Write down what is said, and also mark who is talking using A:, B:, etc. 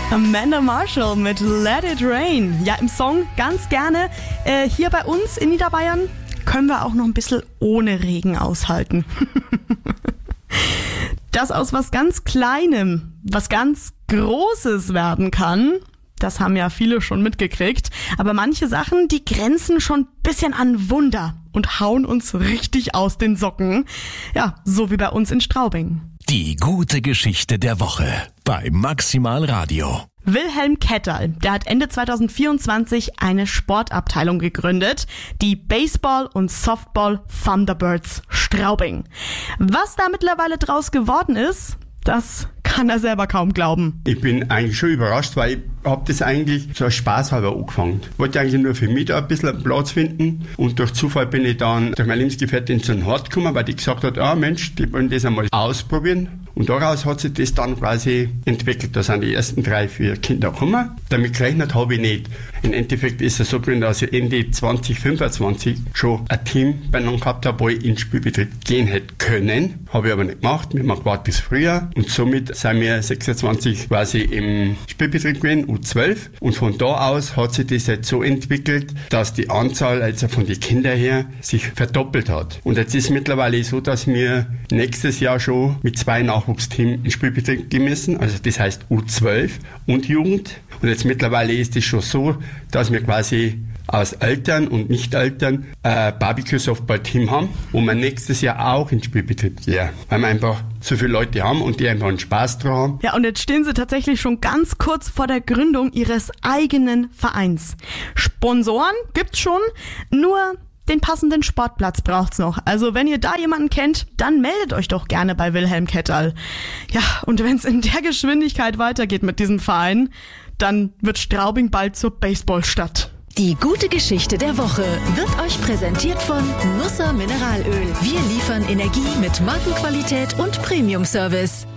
A: Amanda Marshall mit Let It Rain. Ja, im Song ganz gerne. Hier bei uns in Niederbayern können wir auch noch ein bisschen ohne Regen aushalten. Dass aus was ganz Kleinem was ganz Großes werden kann, das haben ja viele schon mitgekriegt. Aber manche Sachen, die grenzen schon ein bisschen an Wunder und hauen uns richtig aus den Socken. Ja, so wie bei uns in Straubing.
B: Die gute Geschichte der Woche bei Maximal Radio.
A: Wilhelm Ketterl, der hat Ende 2024 eine Sportabteilung gegründet, die Baseball und Softball Thunderbirds Straubing. Was da mittlerweile draus geworden ist, das kann er selber kaum glauben.
C: Ich bin eigentlich schon überrascht, weil ich habe das eigentlich so als Spaß halber angefangen. Ich wollte eigentlich nur für mich da ein bisschen Platz finden und durch Zufall bin ich dann durch meine Lebensgefährtin zu einem Hort gekommen, weil die gesagt hat, Mensch, die wollen das einmal ausprobieren. Und daraus hat sich das dann quasi entwickelt. Da sind die ersten 3-4 Kinder gekommen. Damit gerechnet habe ich nicht. Im Endeffekt ist es so gewesen, dass ich Ende 2025 schon ein Team beieinander gehabt habe, wo ich in den Spielbetrieb gehen hätte können. Habe ich aber nicht gemacht. Wir haben gewartet bis früher. Und somit sind wir 26 quasi im Spielbetrieb gewesen, U12. Und von da aus hat sich das jetzt so entwickelt, dass die Anzahl also von den Kindern her sich verdoppelt hat. Und jetzt ist es mittlerweile so, dass wir nächstes Jahr schon mit 2 Nachwuchsteam in Spielbetrieb gehen müssen. Also das heißt U12 und Jugend. Und jetzt mittlerweile ist es schon so, dass wir quasi aus Eltern und Nicht-Eltern ein Barbecue-Softball-Team haben, wo wir nächstes Jahr auch in den Spielbetrieb gehen. Weil wir einfach so viele Leute haben und die einfach einen Spaß dran haben.
A: Ja, und jetzt stehen sie tatsächlich schon ganz kurz vor der Gründung ihres eigenen Vereins. Sponsoren gibt's schon, nur den passenden Sportplatz braucht's noch. Also wenn ihr da jemanden kennt, dann meldet euch doch gerne bei Wilhelm Ketterl. Ja, und wenn es in der Geschwindigkeit weitergeht mit diesem Verein, dann wird Straubing bald zur Baseballstadt.
D: Die gute Geschichte der Woche wird euch präsentiert von Nusser Mineralöl. Wir liefern Energie mit Markenqualität und Premium-Service.